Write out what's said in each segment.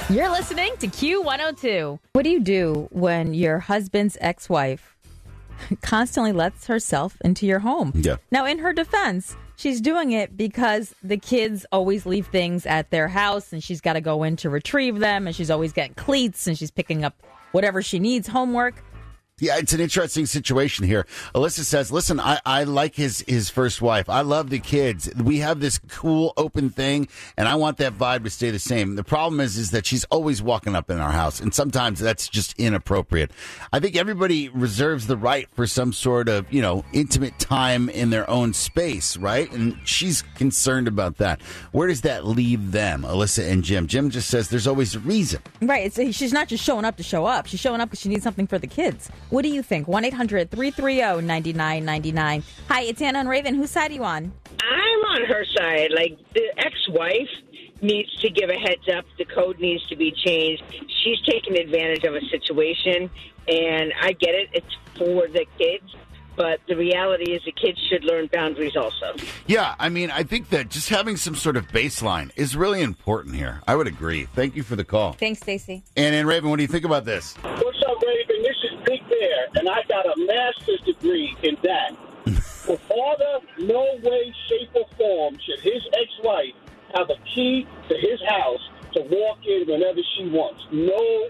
You're listening to Q102. What do you do when your husband's ex-wife constantly lets herself into your home? Yeah. Now, in her defense, she's doing it because the kids always leave things at their house and she's got to go in to retrieve them, and she's always getting cleats and she's picking up whatever she needs, homework. Yeah, it's an interesting situation here. Alyssa says, listen, I like his first wife. I love the kids. We have this cool open thing, and I want that vibe to stay the same. The problem is that she's always walking up in our house, and sometimes that's just inappropriate. I think everybody reserves the right for some sort of, intimate time in their own space, right? And she's concerned about that. Where does that leave them, Alyssa and Jim? Jim just says there's always a reason. Right. She's not just showing up to show up. She's showing up because she needs something for the kids. What do you think? 1-800-330-9999. Hi, it's Anna and Raven. Whose side are you on? I'm on her side. Like, the ex-wife needs to give a heads up. The code needs to be changed. She's taking advantage of a situation, and I get it. It's for the kids. But the reality is the kids should learn boundaries also. Yeah, I mean, I think that just having some sort of baseline is really important here. I would agree. Thank you for the call. Thanks, Stacey. And Raven, what do you think about this? What's up, Raven? This is Big Bear, and I got a master's degree in that. For father, no way, shape, or form should his ex-wife have a key to his house to walk in whenever she wants. No.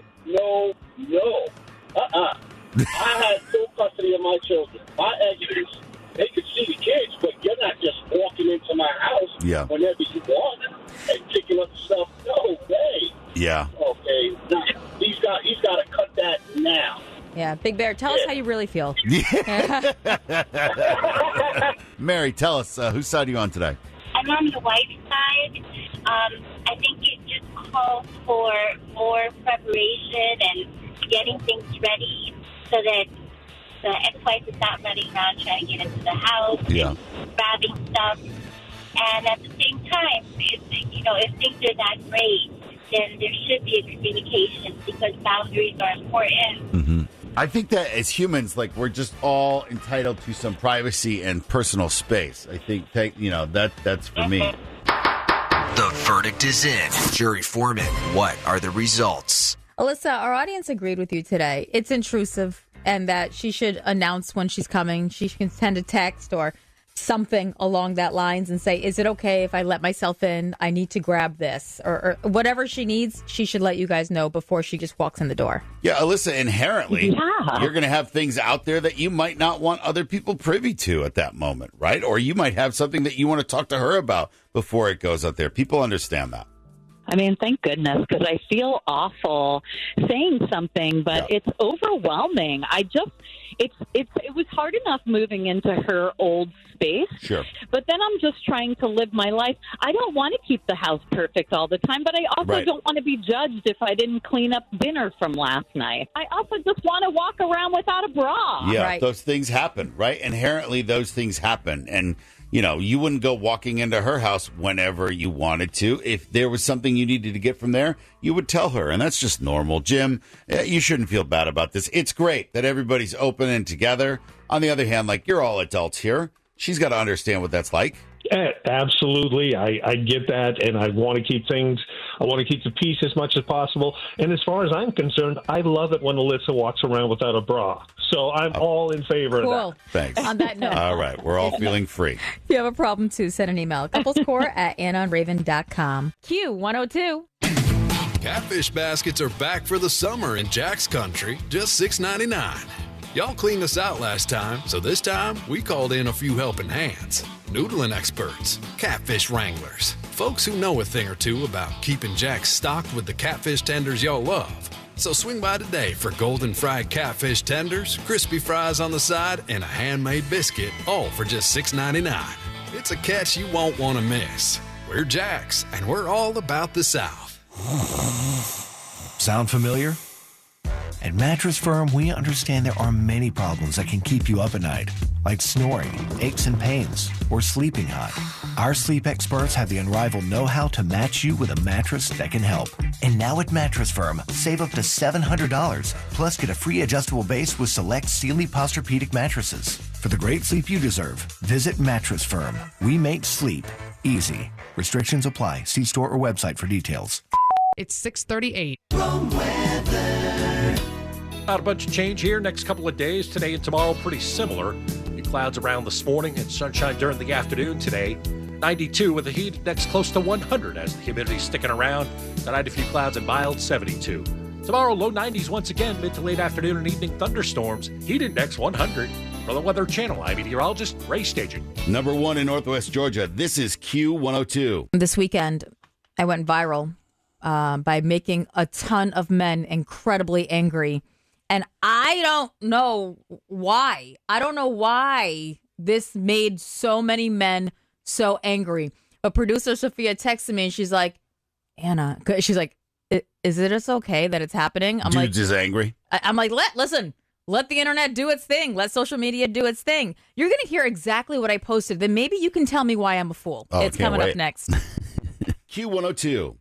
I had full custody of my children. My exes, they could see the kids, but you're not just walking into my house whenever you want and picking up stuff. No way. Yeah. Okay. Now, he's got to cut that now. Yeah, Big Bear, tell us how you really feel. Mary, tell us, whose side are you on today? I'm on the wife's side. I think it just calls for more preparation and getting things ready so that the ex-wife is not running around trying to get into the house and grabbing stuff. And at the same time, if things are that great, then there should be a communication because boundaries are important. Mm-hmm. I think that as humans, we're just all entitled to some privacy and personal space. I think, that's for me. The verdict is in. Jury foreman, what are the results? Alyssa, our audience agreed with you today. It's intrusive and that she should announce when she's coming. She can send a text or something along that lines and say, is it okay if I let myself in? I need to grab this. Or whatever she needs, she should let you guys know before she just walks in the door. Yeah, Alyssa, inherently, you're going to have things out there that you might not want other people privy to at that moment, right? Or you might have something that you want to talk to her about before it goes out there. People understand that. I mean, thank goodness, because I feel awful saying something, but it's overwhelming. It was hard enough moving into her old space. Sure. But then I'm just trying to live my life. I don't want to keep the house perfect all the time, but I also don't want to be judged if I didn't clean up dinner from last night. I also just want to walk around without a bra. Yeah, those things happen, right? Inherently, those things happen. And you wouldn't go walking into her house whenever you wanted to. If there was something you needed to get from there, you would tell her, and that's just normal. Jim, you shouldn't feel bad about this. It's great that everybody's open and together. On the other hand, you're all adults here. She's got to understand what that's like. Absolutely. I get that, and I want to keep the peace as much as possible. And as far as I'm concerned, I love it when Alyssa walks around without a bra. So I'm all in favor of that. Thanks. On that note. All right. We're all feeling free. If you have a problem, too, send an email. couplescore@AnnaandRaven.com. Q102. Catfish baskets are back for the summer in Jack's Country, just $6.99. Y'all cleaned us out last time, so this time we called in a few helping hands. Noodling experts, catfish wranglers, folks who know a thing or two about keeping Jack's stocked with the catfish tenders y'all love. So swing by today for golden fried catfish tenders, crispy fries on the side, and a handmade biscuit, all for just $6.99. It's a catch you won't want to miss. We're Jack's, and we're all about the South. Sound familiar? At Mattress Firm, we understand there are many problems that can keep you up at night, like snoring, aches and pains, or sleeping hot. Our sleep experts have the unrivaled know-how to match you with a mattress that can help. And now at Mattress Firm, save up to $700, plus get a free adjustable base with select Sealy Posturepedic mattresses. For the great sleep you deserve, visit Mattress Firm. We make sleep easy. Restrictions apply. See store or website for details. It's 6:38. Not a bunch of change here. Next couple of days, today and tomorrow, pretty similar. Few clouds around this morning and sunshine during the afternoon today. 92 with the heat index close to 100 as the humidity's sticking around. Tonight, a few clouds and mild, 72. Tomorrow, low 90s once again, mid to late afternoon and evening thunderstorms. Heat index 100. For the Weather Channel, I'm meteorologist Ray Staging. Number 1 in Northwest Georgia. This is Q102. This weekend, I went viral by making a ton of men incredibly angry. And I don't know why. I don't know why this made so many men so angry. But producer Sophia texted me and she's like, Anna, she's like, is it just okay that it's happening? I'm Dude's is angry. I'm like, listen, let the internet do its thing. Let social media do its thing. You're going to hear exactly what I posted. Then maybe you can tell me why I'm a fool. It's coming up next. Q102.